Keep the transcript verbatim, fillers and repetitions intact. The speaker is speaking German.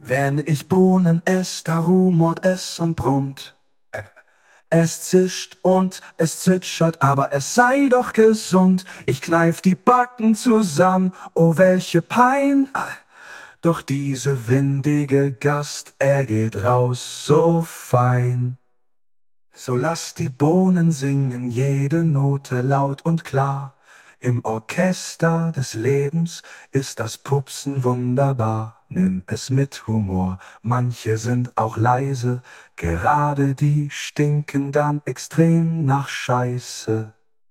Wenn ich Bohnen ess, da rumort es und brummt. Es zischt und es zwitschert, aber es sei doch gesund. Ich kneif die Backen zusammen, oh welche Pein. Doch diese windige Gast, er geht raus so fein. So lass die Bohnen singen, jede Note laut und klar. Im Orchester des Lebens ist das Pupsen wunderbar. Nimm es mit Humor, manche sind auch leise, gerade die stinken dann extrem nach Scheiße.